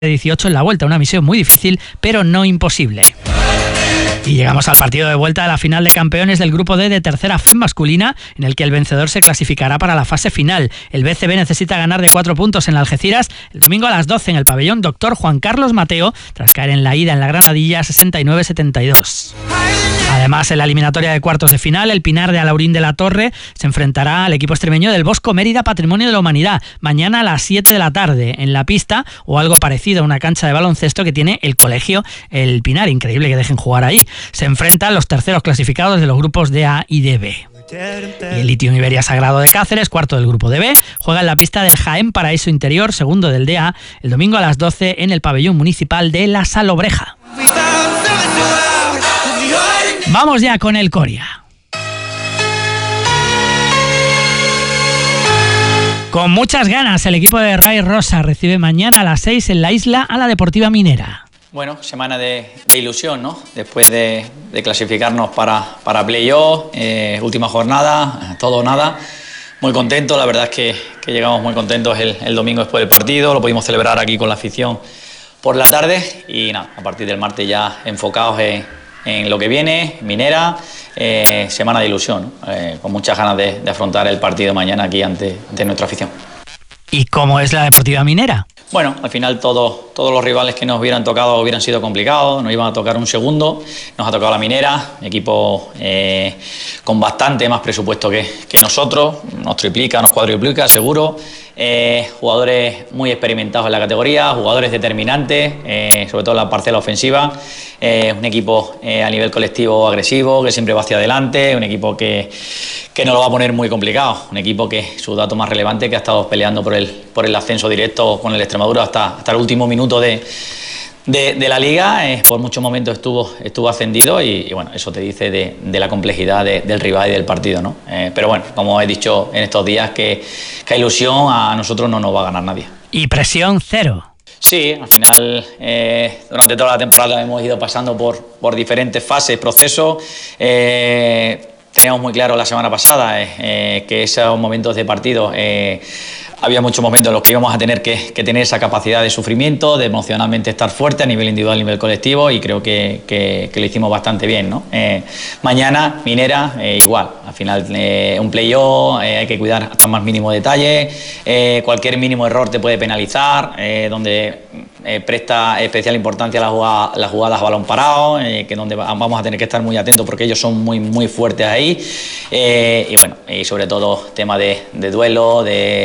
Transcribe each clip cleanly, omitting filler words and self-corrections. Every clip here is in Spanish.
18 en la vuelta, una misión muy difícil, pero no imposible. Y llegamos al partido de vuelta de la final de campeones del Grupo D de tercera FEM masculina, en el que el vencedor se clasificará para la fase final. El BCB necesita ganar de 4 puntos en Algeciras el domingo a las 12 en el pabellón Dr. Juan Carlos Mateo, tras caer en la ida en la Granadilla 69-72. Además, en la eliminatoria de cuartos de final, el Pinar de Alaurín de la Torre se enfrentará al equipo extremeño del Bosco Mérida Patrimonio de la Humanidad, mañana a las 7 de la tarde, en la pista o algo parecido a una cancha de baloncesto que tiene el colegio El Pinar. Increíble que dejen jugar ahí. Se enfrentan los terceros clasificados de los grupos de A y de B. Y el Litium Iberia Sagrado de Cáceres, cuarto del grupo de B, juega en la pista del Jaén Paraíso Interior, segundo del DA, el domingo a las 12 en el pabellón municipal de La Salobreja. Vamos ya con el Coria. Con muchas ganas, el equipo de Ray Rosa recibe mañana a las 6 en la isla a la Deportiva Minera. Bueno, semana de ilusión, ¿no? Después de clasificarnos para playoff, última jornada, todo o nada. Muy contentos, la verdad es que llegamos muy contentos el domingo después del partido, lo pudimos celebrar aquí con la afición por la tarde y nada, a partir del martes ya enfocados en lo que viene, Minera, semana de ilusión, con muchas ganas de afrontar el partido mañana aquí ante nuestra afición. ¿Y cómo es la Deportiva Minera? Bueno, al final todos los rivales que nos hubieran tocado hubieran sido complicados, nos iban a tocar un segundo, nos ha tocado la Minera, equipo con bastante más presupuesto que nosotros, nos triplica, nos cuadruplica, seguro, jugadores muy experimentados en la categoría, jugadores determinantes, sobre todo en la parcela ofensiva, un equipo a nivel colectivo agresivo, que siempre va hacia adelante, un equipo que nos lo va a poner muy complicado, un equipo que su dato más relevante que ha estado peleando por el ascenso directo con el Extremadura hasta el último minuto de la liga, por muchos momentos estuvo ascendido y bueno, eso te dice de la complejidad del rival y del partido, ¿no? Pero bueno, como he dicho en estos días, que ilusión a nosotros no nos va a ganar nadie. Y presión cero. Sí, al final durante toda la temporada hemos ido pasando por diferentes fases, procesos. Teníamos muy claro la semana pasada que esos momentos de partido había muchos momentos en los que íbamos a tener que tener esa capacidad de sufrimiento, de emocionalmente estar fuerte a nivel individual, a nivel colectivo, y creo que lo hicimos bastante bien, ¿no? Mañana, Minera, igual, al final un playoff, hay que cuidar hasta el más mínimo detalle, cualquier mínimo error te puede penalizar, donde presta especial importancia a las jugadas a balón parado, que donde vamos a tener que estar muy atentos porque ellos son muy, muy fuertes ahí, y bueno, y sobre todo tema de duelo,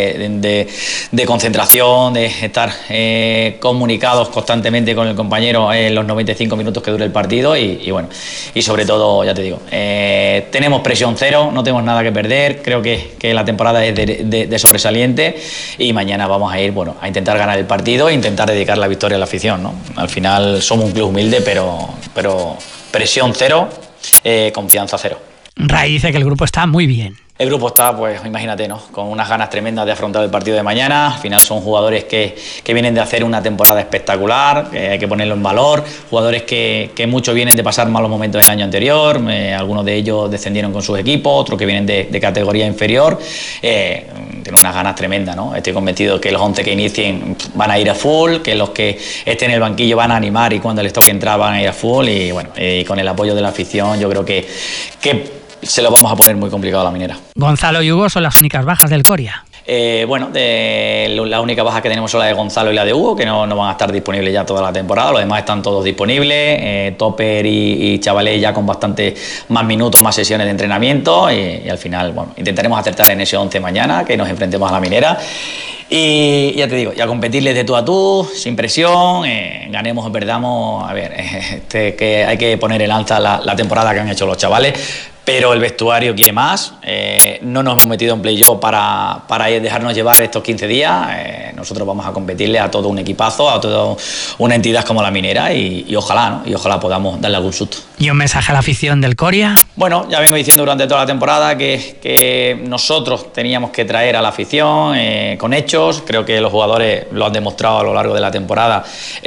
de concentración, de estar comunicados constantemente con el compañero en los 95 minutos que dure el partido y bueno, y sobre todo, ya te digo, tenemos presión cero, no tenemos nada que perder, creo que la temporada es de sobresaliente y mañana vamos a ir, bueno, a intentar ganar el partido e intentar dedicar la victoria a la afición, ¿no? Al final somos un club humilde, pero presión cero, confianza cero. Ray dice que el grupo está muy bien. El grupo está, pues imagínate, ¿no? Con unas ganas tremendas de afrontar el partido de mañana. Al final son jugadores que vienen de hacer una temporada espectacular, que hay que ponerlo en valor. Jugadores que muchos vienen de pasar malos momentos el año anterior. Algunos de ellos descendieron con sus equipos, otros que vienen de categoría inferior. Tienen unas ganas tremendas, ¿no? Estoy convencido que los 11 que inicien van a ir a full, que los que estén en el banquillo van a animar y cuando les toque entrar van a ir a full. Y bueno, y con el apoyo de la afición yo creo que se lo vamos a poner muy complicado a la Minera. Gonzalo y Hugo son las únicas bajas del Coria. Bueno, la única baja que tenemos son la de Gonzalo y la de Hugo, que no van a estar disponibles ya toda la temporada. Los demás están todos disponibles. Topper y Chavalé ya con bastante más minutos, más sesiones de entrenamiento. Y al final, bueno, intentaremos acertar en ese 11 mañana, que nos enfrentemos a la Minera. Y ya te digo, y a competirles de tú a tú, sin presión, ganemos o perdamos. A ver, que hay que poner en alza la temporada que han hecho los chavales. Pero el vestuario quiere más, no nos hemos metido en playoff para dejarnos llevar estos 15 días, nosotros vamos a competirle a todo un equipazo, a toda una entidad como la Minera y ojalá, ¿no? Y ojalá podamos darle algún susto. ¿Y un mensaje a la afición del Coria? Bueno, ya vengo diciendo durante toda la temporada que nosotros teníamos que traer a la afición con hechos, creo que los jugadores lo han demostrado a lo largo de la temporada.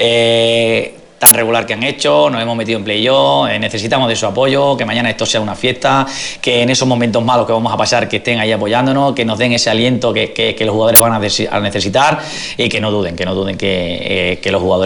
Tan regular que han hecho, nos hemos metido en playoff, necesitamos de su apoyo, que mañana esto sea una fiesta, que en esos momentos malos que vamos a pasar, que estén ahí apoyándonos, que nos den ese aliento que los jugadores van a necesitar y que no duden que los jugadores